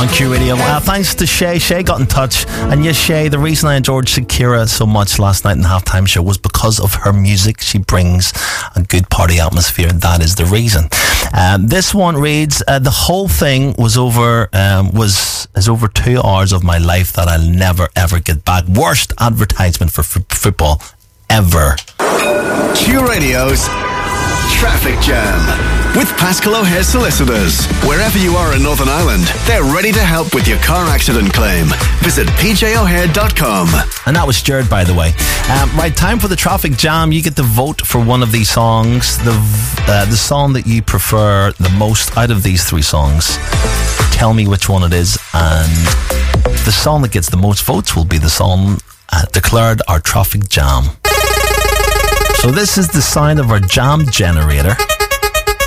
on Q Radio. Thanks to Shay. Shay got in touch. And yes, Shay, the reason I enjoyed Shakira so much last night in the halftime show was because of her music. She brings a good party atmosphere, and that is the reason. This one reads, the whole thing was over 2 hours of my life that I'll never ever get back. Worst advertisement for football ever. Q Radio's Traffic Jam with Pascal O'Hare Solicitors. Wherever you are in Northern Ireland, they're ready to help with your car accident claim. Visit pjohare.com. And that was Jared, by the way. Right, time for the Traffic Jam. You get to vote for one of these songs. The song that you prefer the most out of these 3 songs. Tell me which one it is, and the song that gets the most votes will be the song declared our Traffic Jam. So this is the sound of our jam generator.